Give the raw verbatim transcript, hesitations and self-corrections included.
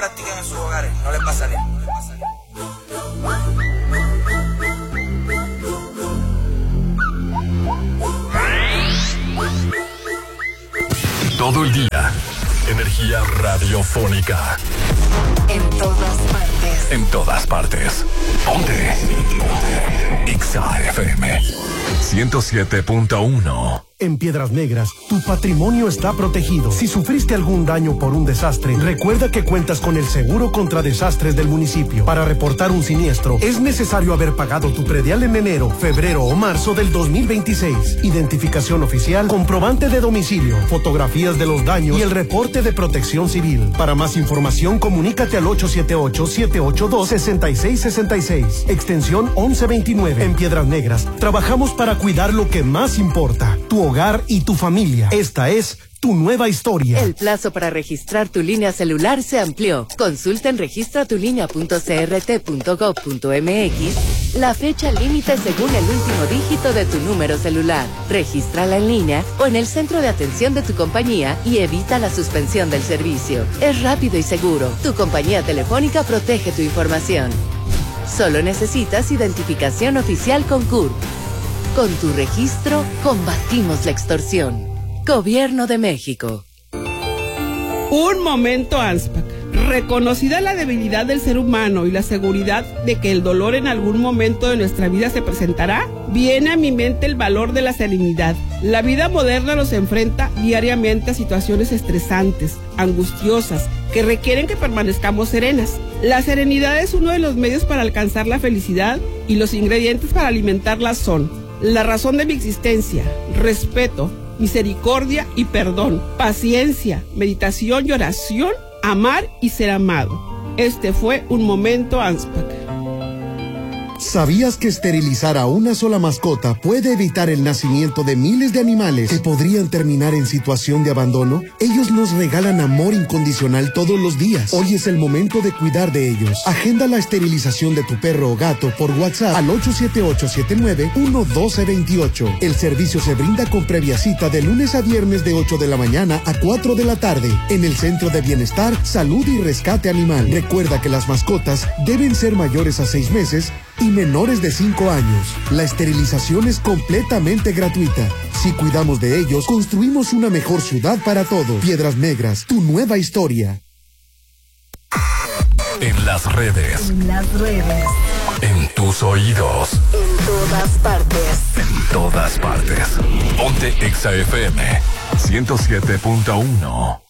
practiquen en sus hogares, no les va a salir. No les va a salir. Todo el día, energía radiofónica. En todas partes. En todas partes. Ponte. Ponte. Exa F M ciento siete punto uno. En Piedras Negras, tu patrimonio está protegido. Si sufriste algún daño por un desastre, recuerda que cuentas con el seguro contra desastres del municipio. Para reportar un siniestro, es necesario haber pagado tu predial en enero, febrero o marzo del dos mil veintiséis. Identificación oficial, comprobante de domicilio, fotografías de los daños y el reporte de protección civil. Para más información, comunícate al ocho siete ocho, siete ocho dos, seis seis seis seis, extensión once veintinueve. En Piedras Negras, trabajamos para cuidar lo que más importa, tu hogar y tu familia. Esta es tu nueva historia. El plazo para registrar tu línea celular se amplió. Consulta en registra tu línea punto c r t punto gov punto m x la fecha límite según el último dígito de tu número celular. Regístrala en línea o en el centro de atención de tu compañía y evita la suspensión del servicio. Es rápido y seguro. Tu compañía telefónica protege tu información. Solo necesitas identificación oficial con C U R P. Con tu registro, combatimos la extorsión. Gobierno de México. Un momento, ANSPAC. Reconocida la debilidad del ser humano y la seguridad de que el dolor en algún momento de nuestra vida se presentará, viene a mi mente el valor de la serenidad. La vida moderna nos enfrenta diariamente a situaciones estresantes, angustiosas, que requieren que permanezcamos serenas. La serenidad es uno de los medios para alcanzar la felicidad y los ingredientes para alimentarla son la razón de mi existencia, respeto, misericordia y perdón, paciencia, meditación y oración, amar y ser amado. Este fue un momento ANSPAC. ¿Sabías que esterilizar a una sola mascota puede evitar el nacimiento de miles de animales que podrían terminar en situación de abandono? Ellos nos regalan amor incondicional todos los días. Hoy es el momento de cuidar de ellos. Agenda la esterilización de tu perro o gato por WhatsApp al ocho siete ocho, siete nueve uno, uno dos dos ocho. El servicio se brinda con previa cita de lunes a viernes de ocho de la mañana a cuatro de la tarde en el Centro de Bienestar, Salud y Rescate Animal. Recuerda que las mascotas deben ser mayores a seis meses y menores de cinco años. La esterilización es completamente gratuita. Si cuidamos de ellos, construimos una mejor ciudad para todos. Piedras Negras, tu nueva historia. En las redes. En las redes. En tus oídos. En todas partes. En todas partes. Ponte Exa F M ciento siete punto uno.